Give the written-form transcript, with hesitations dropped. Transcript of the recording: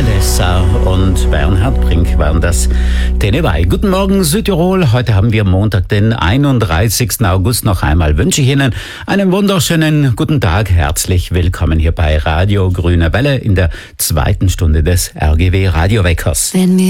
Alessa und Bernhard Brink waren das. Tenewei. Guten Morgen Südtirol. Heute haben wir Montag, den 31. August. Noch einmal wünsche ich Ihnen einen wunderschönen guten Tag. Herzlich willkommen hier bei Radio Grüne Welle in der zweiten Stunde des RGW Radioweckers.